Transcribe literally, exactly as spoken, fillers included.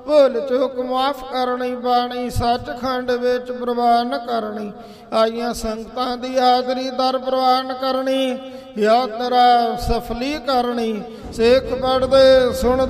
ਭੁੱਲ ਚੁੱਕ ਮਾਫ ਕਰਨੀ, ਬਾਣੀ ਸੱਚਖੰਡ ਵਿੱਚ ਪ੍ਰਵਾਨ ਕਰਨੀ, ਆਈਆਂ ਸੰਗਤਾਂ ਦੀ ਹਾਜ਼ਰੀ ਦਰ ਪ੍ਰਵਾਨ ਕਰਨੀ, ਯਾਤਰਾ ਸਫਲੀ ਕਰਨੀ, ਸਿੱਖ ਪੜ੍ਹਦੇ ਸੁਣਦੇ